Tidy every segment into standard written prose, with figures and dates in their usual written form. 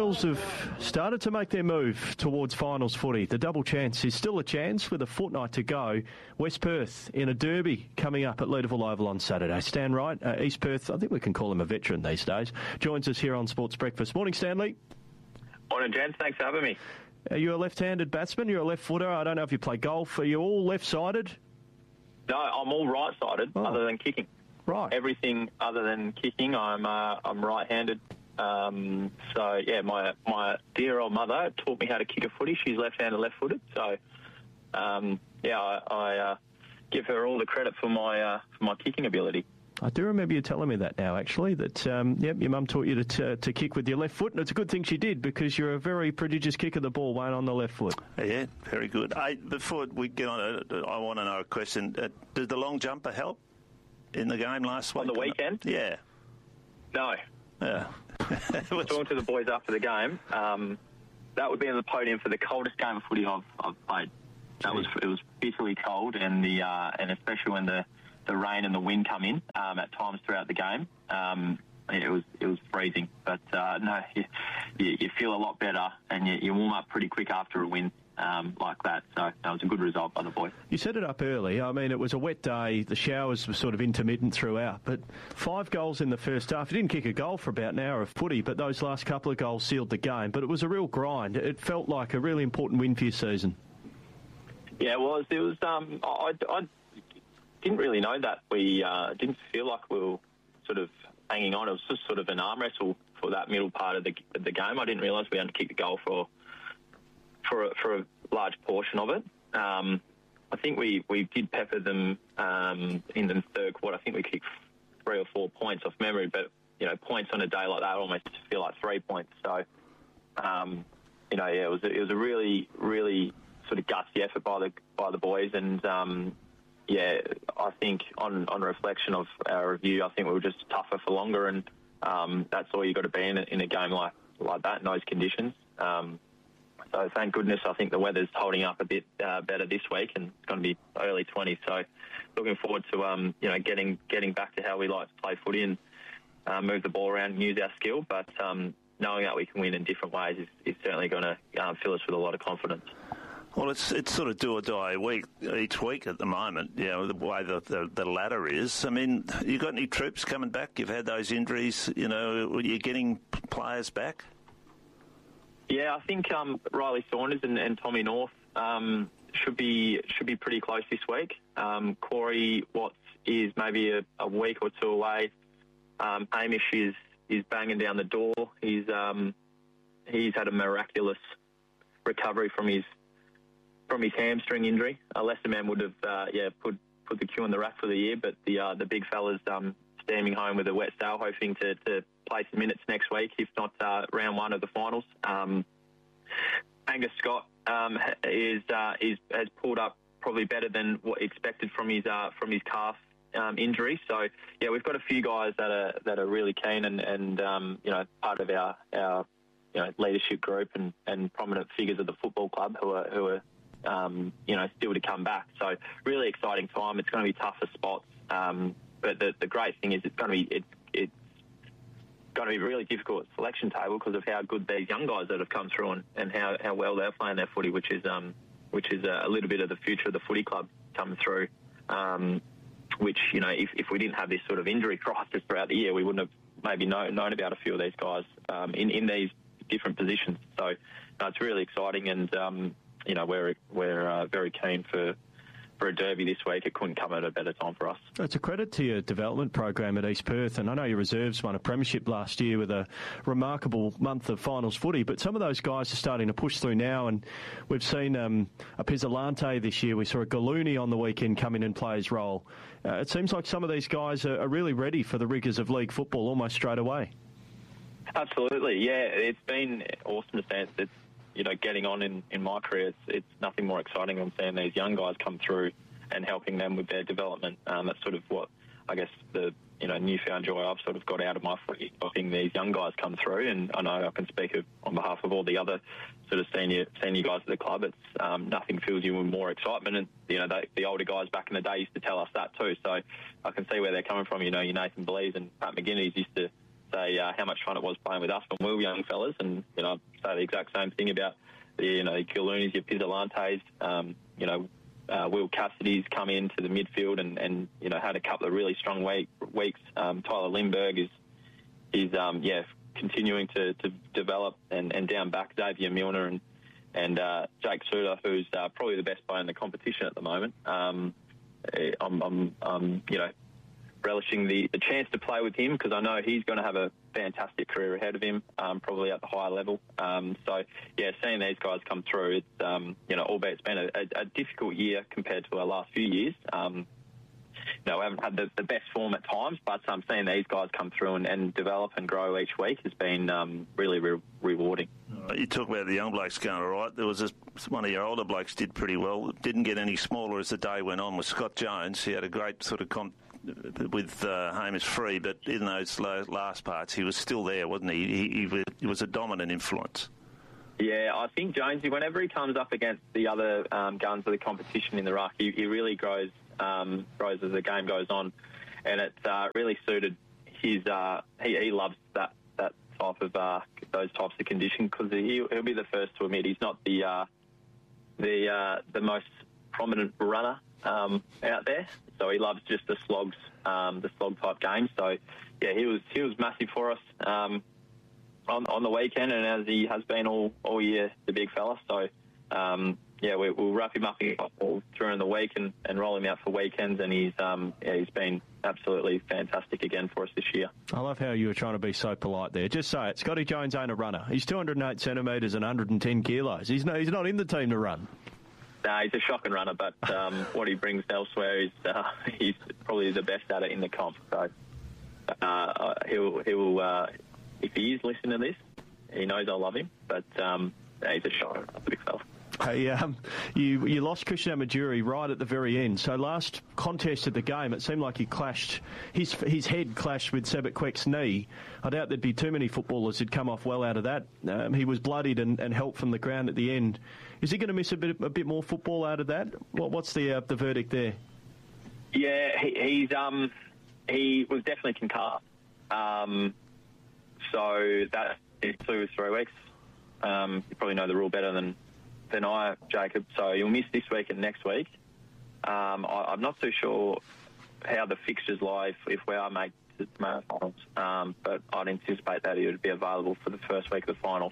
Eagles have started to make their move towards finals footy. The double chance is still a chance with a fortnight to go. West Perth in a derby coming up at Leederville Oval on Saturday. Stan Wright, East Perth, I think we can call him a veteran these days, joins us here on Sports Breakfast. Morning, Stanley. Morning, gents. Thanks for having me. Are you a left-handed batsman? You're a left footer. I don't know if you play golf. Are you all left-sided? No, I'm all right-sided, other than kicking. Right. Everything other than kicking, I'm right-handed. So yeah, my dear old mother taught me how to kick a footy. She's left-handed, left-footed. So I give her all the credit for my kicking ability. I do remember you telling me that now, actually, that your mum taught you to kick with your left foot, and it's a good thing she did because you're a very prodigious kicker of the ball, Wayne, on the left foot. Yeah, very good. Before we get on, I want to know a question. Did the long jumper help in the game last week? On the weekend? Yeah. No. Yeah. Talking to the boys after the game, that would be on the podium for the coldest game of footy I've played. It was bitterly cold, and especially when the rain and the wind come in at times throughout the game. It was freezing, but no, you feel a lot better, and you warm up pretty quick after a win like that. So that was a good result by the boys. You set it up early. I mean, it was a wet day. The showers were sort of intermittent throughout, but 5 goals in the first half. You didn't kick a goal for about an hour of footy, but those last couple of goals sealed the game. But it was a real grind. It felt like a really important win for your season. Yeah, it was. It was. I didn't really know that. We didn't feel like we were sort of hanging on. It was just sort of an arm wrestle for that middle part of the game. I didn't realise we had to kick the goal for a large portion of it. I think we did pepper them in the third quarter. I think we kicked 3 or 4 points off memory, but points on a day like that almost feel like 3 points. So it was a really, really sort of gutsy effort by the boys, and I think on reflection of our review, I think we were just tougher for longer, and that's all you got to be in a game like that in those conditions. So thank goodness, I think the weather's holding up a bit better this week, and it's going to be early 20s. So looking forward to getting back to how we like to play footy and move the ball around and use our skill. But knowing that we can win in different ways is certainly going to fill us with a lot of confidence. Well, it's sort of do or die each week at the moment, the way the ladder is. I mean, you got any troops coming back? You've had those injuries, you're getting players back? Yeah, I think Riley Saunders and Tommy North should be pretty close this week. Corey Watts is maybe a week or 2 away. Hamish is banging down the door. He's had a miraculous recovery from his hamstring injury. A lesser man would have put the queue on the rack for the year, but the big fella's standing home with a wet sail, hoping to play some minutes next week, if not round 1 of the finals. Angus Scott has pulled up probably better than what expected from his calf injury. So yeah, we've got a few guys that are really keen and part of our leadership group and prominent figures of the football club who are still to come back. So really exciting time. It's going to be tough for spots. But the great thing is it's going to be really difficult selection table because of how good these young guys that have come through and how well they're playing their footy, which is a little bit of the future of the footy club coming through. Which if we didn't have this sort of injury crisis throughout the year, we wouldn't have maybe known about a few of these guys in these different positions. So it's really exciting, and we're very keen for a derby this week. It couldn't come at a better time for us. It's a credit to your development program at East Perth, and I know your reserves won a premiership last year with a remarkable month of finals footy, but some of those guys are starting to push through now, and we've seen a Pizzolante this year. We saw a Gallooni on the weekend come in and play his role. It seems like some of these guys are really ready for the rigours of league football almost straight away. Absolutely, yeah. It's been awesome to see it. Getting on in my career, it's nothing more exciting than seeing these young guys come through and helping them with their development. That's sort of what I guess the newfound joy I've sort of got out of my footy, watching these young guys come through. And I know I can speak on behalf of all the other sort of senior guys at the club. It's nothing fills you with more excitement. And the older guys back in the day used to tell us that too. So I can see where they're coming from. Your Nathan Blees and Pat McGinnis used to say how much fun it was playing with us when we were young fellas, and I say the exact same thing about the Giloonis, your Pizzolantes, Will Cassidy's come into the midfield and had a couple of really strong weeks. Tyler Lindbergh is continuing to develop, and down back Xavier Milner and Jake Suter, who's probably the best player in the competition at the moment. I'm relishing the chance to play with him, because I know he's going to have a fantastic career ahead of him, probably at the higher level. Seeing these guys come through, it's albeit it's been a difficult year compared to our last few years. We haven't had the best form at times, but seeing these guys come through and develop and grow each week has been really rewarding. You talk about the young blokes going all right. There was one of your older blokes did pretty well. Didn't get any smaller as the day went on, was Scott Jones. He had a great sort of with Hamish Free, but in those last parts he was still there, wasn't he? He was a dominant influence. Yeah, I think Jonesy, whenever he comes up against the other guns of the competition in the ruck, he really grows as the game goes on, and it's really suited his. He loves that type of those types of conditions, because he'll be the first to admit he's not the most prominent runner out there. So he loves just the slog type game. So yeah, he was massive for us on the weekend, and as he has been all year, the big fella. So we'll wrap him up during the week and roll him out for weekends, and he's been absolutely fantastic again for us this year. I love how you were trying to be so polite there. Just say it. Scotty Jones ain't a runner. He's 208 centimetres and 110 kilos. He's not in the team to run. No, he's a shocking runner, but what he brings elsewhere is he's probably the best at it in the comp. So he'll if he is listening to this, he knows I love him. But he's a shocker, a big fella. Hey, you lost Christian Amajuri right at the very end. So last contest of the game, it seemed like he clashed. His head clashed with Sebek Quek's knee. I doubt there'd be too many footballers who'd come off well out of that. He was bloodied and helped from the ground at the end. Is he going to miss a bit more football out of that? What's the verdict there? Yeah, he was definitely concussed. So that is 2 or 3 weeks. You probably know the rule better than I, Jacob. So you'll miss this week and next week. I'm not too sure how the fixtures lie if we are made to tomorrow's finals, but I'd anticipate that he would be available for the first week of the finals.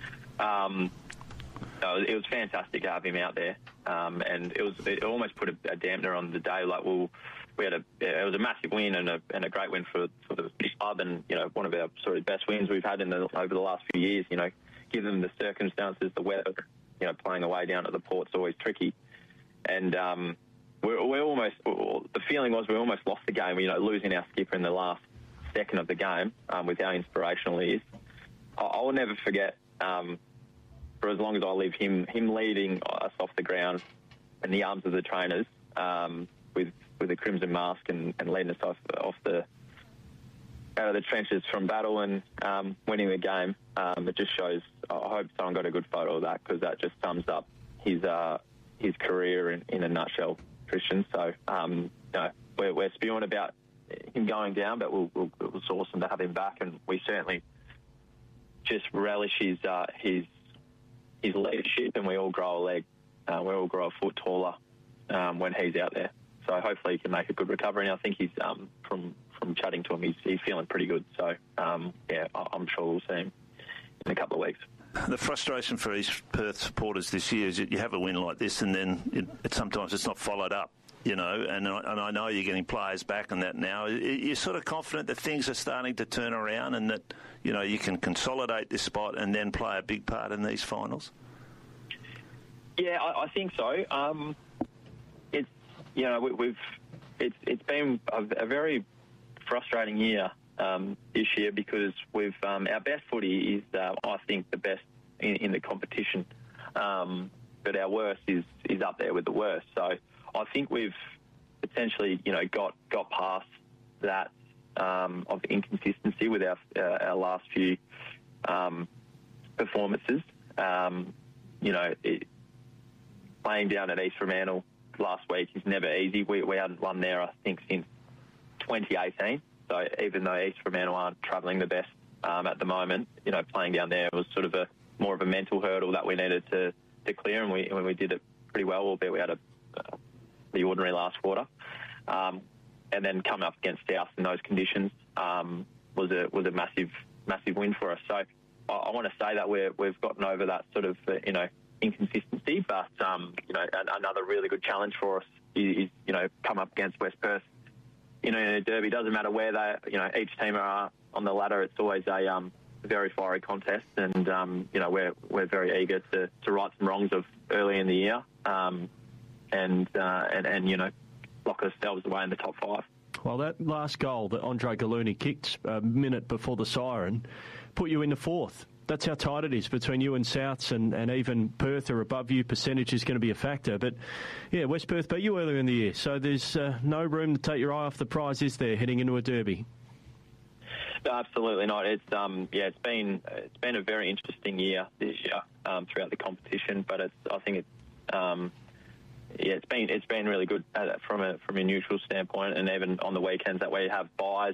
It was fantastic to have him out there, and it almost put a dampener on the day. Like, it was a massive win and a great win for the club, and one of our sort of best wins we've had over the last few years. Given the circumstances, the weather, playing away down at the Port's always tricky, and we almost. The feeling was we almost lost the game. Losing our skipper in the last second of the game, with how inspirational he is. I will never forget. For as long as I live, him leading us off the ground in the arms of the trainers, with a crimson mask and leading us out of the trenches from battle and winning the game. It just shows. I hope someone got a good photo of that, because that just sums up his career in a nutshell, Christian. So we're spewing about him going down, but it was awesome to have him back, and we certainly just relish his leadership, and we all grow a leg. We all grow a foot taller when he's out there. So hopefully he can make a good recovery. And I think he's from chatting to him, he's feeling pretty good. So I'm sure we'll see him in a couple of weeks. The frustration for East Perth supporters this year is that you have a win like this, and then sometimes it's not followed up. And I know you're getting players back and that now. You're sort of confident that things are starting to turn around, and that you can consolidate this spot and then play a big part in these finals. Yeah, I think so. It's been a very frustrating year this year, because our best footy is I think the best in the competition, but our worst is up there with the worst. So I think we've potentially got past that of inconsistency with our last few performances. Playing down at East Fremantle last week is never easy. We hadn't won there, I think, since 2018. So even though East Fremantle aren't travelling the best at the moment, you know, playing down there was sort of more of a mental hurdle that we needed to clear, and we did it pretty well, albeit we had the ordinary last quarter. And then coming up against South in those conditions was a massive win for us. So I want to say that we've gotten over that sort of inconsistency, but another really good challenge for us is come up against West Perth. In a derby, doesn't matter where each team are on the ladder. It's always a very fiery contest, and we're very eager to right some wrongs of early in the year, and lock ourselves away in the top 5. Well, that last goal that Andre Galuni kicked a minute before the siren put you in the 4th. That's how tight it is between you and Souths, and even Perth are above you. Percentage is going to be a factor. But, yeah, West Perth beat you earlier in the year, so there's no room to take your eye off the prize, is there, heading into a derby? No, absolutely not. It's been a very interesting year this year throughout the competition, but it's been really good from a neutral standpoint, and even on the weekends that we have buys